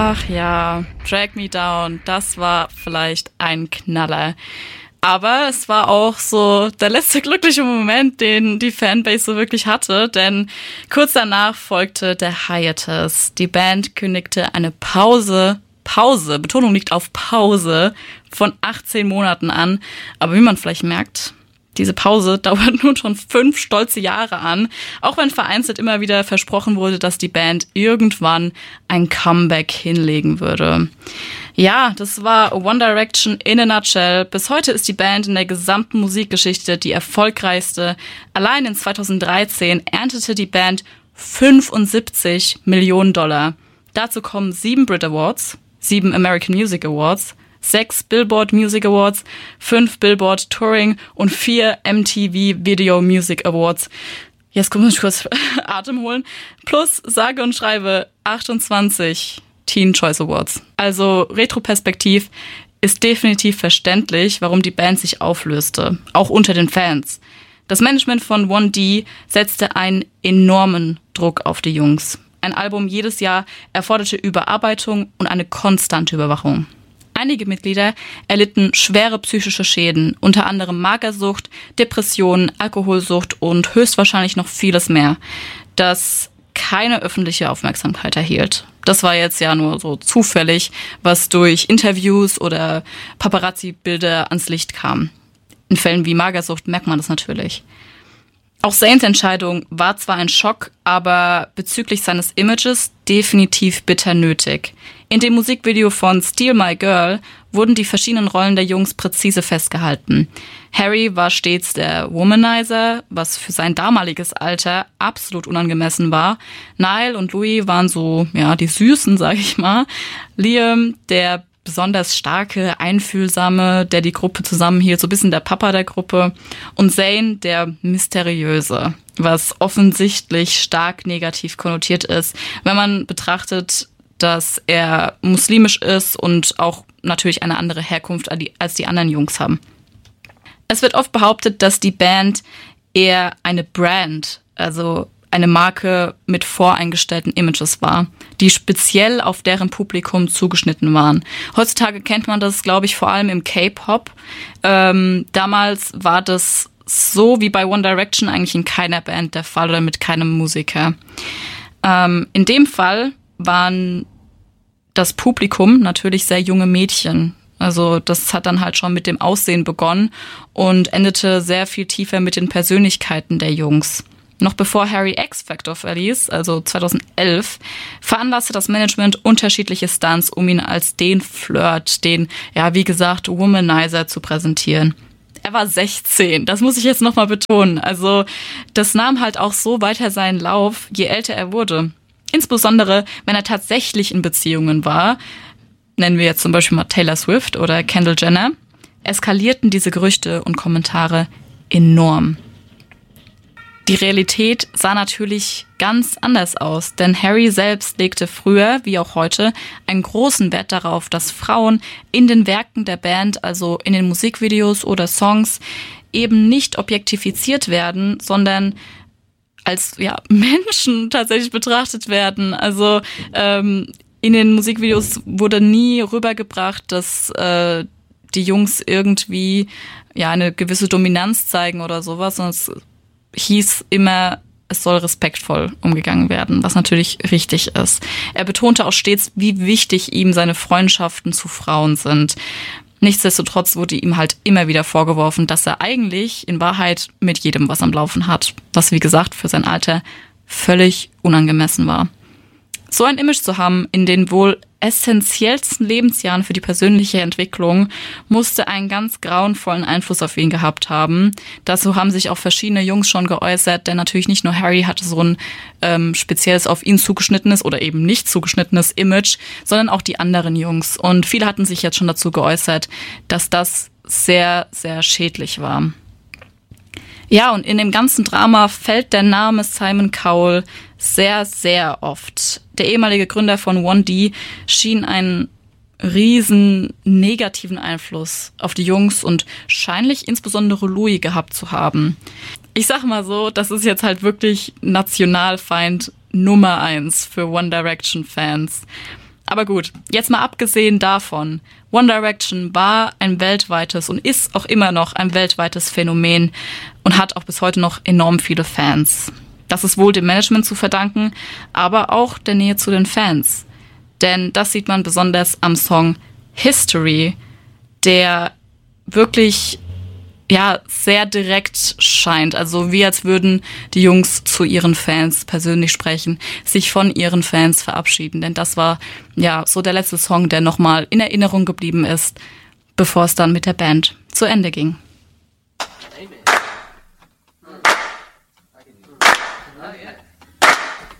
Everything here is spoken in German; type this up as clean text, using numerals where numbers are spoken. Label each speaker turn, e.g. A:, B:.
A: Ach ja, Drag Me Down, das war vielleicht ein Knaller. Aber es war auch so der letzte glückliche Moment, den die Fanbase so wirklich hatte, denn kurz danach folgte der Hiatus. Die Band kündigte eine Pause, Betonung liegt auf Pause, von 18 Monaten an. Aber wie man vielleicht merkt, diese Pause dauert nun schon 5 stolze Jahre an, auch wenn vereinzelt immer wieder versprochen wurde, dass die Band irgendwann ein Comeback hinlegen würde. Ja, das war One Direction in a nutshell. Bis heute ist die Band in der gesamten Musikgeschichte die erfolgreichste. Allein in 2013 erntete die Band 75 Millionen $. Dazu kommen 7 Brit Awards, 7 American Music Awards, 6 Billboard Music Awards, 5 Billboard Touring und 4 MTV Video Music Awards. Jetzt muss ich kurz Atem holen. Plus sage und schreibe 28 Teen Choice Awards. Also retroperspektiv ist definitiv verständlich, warum die Band sich auflöste, auch unter den Fans. Das Management von 1D setzte einen enormen Druck auf die Jungs. Ein Album jedes Jahr erforderte Überarbeitung und eine konstante Überwachung. Einige Mitglieder erlitten schwere psychische Schäden, unter anderem Magersucht, Depressionen, Alkoholsucht und höchstwahrscheinlich noch vieles mehr, das keine öffentliche Aufmerksamkeit erhielt. Das war jetzt ja nur so zufällig, was durch Interviews oder Paparazzi-Bilder ans Licht kam. In Fällen wie Magersucht merkt man das natürlich. Auch Zayn's Entscheidung war zwar ein Schock, aber bezüglich seines Images definitiv bitter nötig. In dem Musikvideo von Steal My Girl wurden die verschiedenen Rollen der Jungs präzise festgehalten. Harry war stets der Womanizer, was für sein damaliges Alter absolut unangemessen war. Niall und Louis waren so, ja, die Süßen, sag ich mal. Liam, der besonders starke, einfühlsame, der die Gruppe zusammenhielt, so ein bisschen der Papa der Gruppe. Und Zayn, der mysteriöse, was offensichtlich stark negativ konnotiert ist, wenn man betrachtet, dass er muslimisch ist und auch natürlich eine andere Herkunft als die anderen Jungs haben. Es wird oft behauptet, dass die Band eher eine Brand, also eine Marke mit voreingestellten Images war, die speziell auf deren Publikum zugeschnitten waren. Heutzutage kennt man das, glaube ich, vor allem im K-Pop. Damals war das so wie bei One Direction eigentlich in keiner Band der Fall oder mit keinem Musiker. In dem Fall waren das Publikum natürlich sehr junge Mädchen. Also das hat dann halt schon mit dem Aussehen begonnen und endete sehr viel tiefer mit den Persönlichkeiten der Jungs. Noch bevor Harry X Factor verließ, also 2011, veranlasste das Management unterschiedliche Stunts, um ihn als den Flirt, den, ja, wie gesagt, Womanizer zu präsentieren. Er war 16, das muss ich jetzt nochmal betonen. Also das nahm halt auch so weiter seinen Lauf, je älter er wurde. Insbesondere, wenn er tatsächlich in Beziehungen war, nennen wir jetzt zum Beispiel mal Taylor Swift oder Kendall Jenner, eskalierten diese Gerüchte und Kommentare enorm. Die Realität sah natürlich ganz anders aus, denn Harry selbst legte früher, wie auch heute, einen großen Wert darauf, dass Frauen in den Werken der Band, also in den Musikvideos oder Songs, eben nicht objektifiziert werden, sondern als Menschen tatsächlich betrachtet werden. Also in den Musikvideos wurde nie rübergebracht, dass die Jungs irgendwie eine gewisse Dominanz zeigen oder sowas, sondern es hieß immer, es soll respektvoll umgegangen werden, was natürlich richtig ist. Er betonte auch stets, wie wichtig ihm seine Freundschaften zu Frauen sind. Nichtsdestotrotz wurde ihm halt immer wieder vorgeworfen, dass er eigentlich in Wahrheit mit jedem was am Laufen hat, was wie gesagt für sein Alter völlig unangemessen war. So ein Image zu haben in den wohl essentiellsten Lebensjahren für die persönliche Entwicklung musste einen ganz grauenvollen Einfluss auf ihn gehabt haben. Dazu haben sich auch verschiedene Jungs schon geäußert, denn natürlich nicht nur Harry hatte so ein spezielles auf ihn zugeschnittenes oder eben nicht zugeschnittenes Image, sondern auch die anderen Jungs. Und viele hatten sich jetzt schon dazu geäußert, dass das sehr, sehr schädlich war. Ja, und in dem ganzen Drama fällt der Name Simon Cowell sehr, sehr oft. Der ehemalige Gründer von 1D schien einen riesen negativen Einfluss auf die Jungs und scheinlich insbesondere Louis gehabt zu haben. Ich sag mal so, das ist jetzt halt wirklich Nationalfeind Nummer 1 für One Direction Fans. Aber gut, jetzt mal abgesehen davon, One Direction war ein weltweites und ist auch immer noch ein weltweites Phänomen und hat auch bis heute noch enorm viele Fans. Das ist wohl dem Management zu verdanken, aber auch der Nähe zu den Fans. Denn das sieht man besonders am Song History, der wirklich sehr direkt scheint. Also wie als würden die Jungs zu ihren Fans persönlich sprechen, sich von ihren Fans verabschieden. Denn das war so der letzte Song, der nochmal in Erinnerung geblieben ist, bevor es dann mit der Band zu Ende ging.